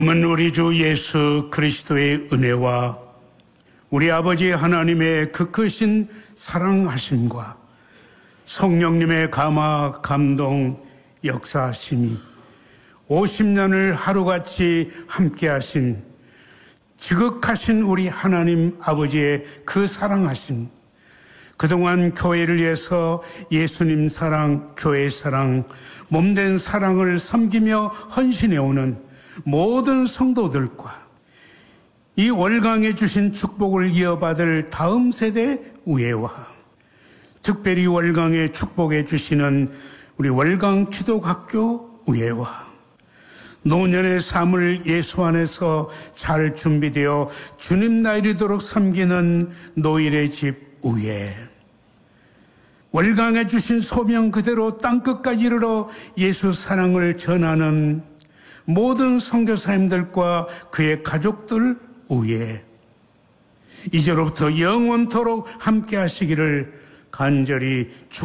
우리 주 예수 그리스도의 은혜와 우리 아버지 하나님의 그 크신 사랑하심과 성령님의 감화 감동 역사하심이 50년을 하루같이 함께하신 지극하신 우리 하나님 아버지의 그 사랑하심, 그동안 교회를 위해서 예수님 사랑, 교회 사랑, 몸된 사랑을 섬기며 헌신해오는 모든 성도들과 이 월강에 주신 축복을 이어받을 다음 세대 우애와 특별히 월강에 축복해 주시는 우리 월강 기독학교 우애와 노년의 삶을 예수 안에서 잘 준비되어 주님 나이리도록 섬기는 노일의 집 우애, 월강에 주신 소명 그대로 땅끝까지 이르러 예수 사랑을 전하는 모든 선교사님들과 그의 가족들 우애, 이제로부터 영원토록 함께 하시기를 간절히